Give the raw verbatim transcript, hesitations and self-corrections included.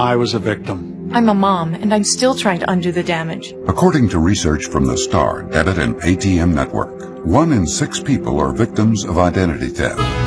I was a victim. I'm a mom, and I'm still trying to undo the damage. According to research from the STAR Debit and A T M Network, one in six people are victims of identity theft.